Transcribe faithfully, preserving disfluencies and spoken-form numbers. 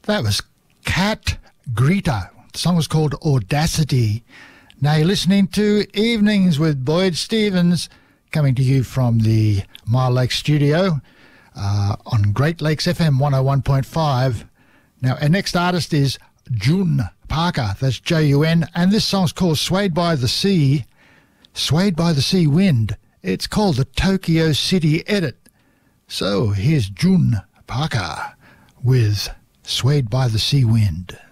That was Cat Greta. The song was called Audacity. Now you're listening to Evenings with Boyd Stevens, coming to you from the Mile Lake studio uh, on Great Lakes F M one oh one point five. Now our next artist is June Parker. That's J U N. And this song's called Swayed by the Sea. Swayed by the Sea Wind. It's called the Tokyo City Edit. So here's June Parker with Swayed by the Sea Wind.